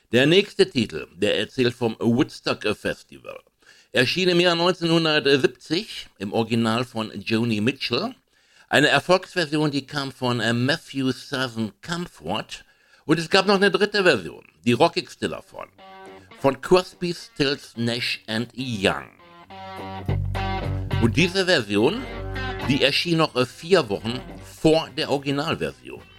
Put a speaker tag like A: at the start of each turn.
A: Der nächste Titel, der erzählt vom Woodstock Festival. Erschien im Jahr 1970 im Original von Joni Mitchell. Eine Erfolgsversion, die kam von Matthew Southern Comfort. Und es gab noch eine dritte Version, die rockigste davon. Von Crosby, Stills, Nash Young. Und diese Version, die erschien noch 4 Wochen vor der Originalversion.